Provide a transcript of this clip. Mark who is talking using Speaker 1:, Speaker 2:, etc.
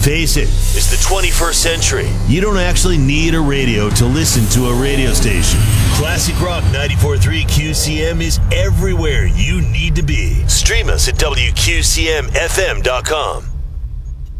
Speaker 1: Face it, it's the 21st century. You don't actually need a radio to listen to a radio station. Classic Rock 94.3 QCM is everywhere you need to be. Stream us at WQCMFM.com.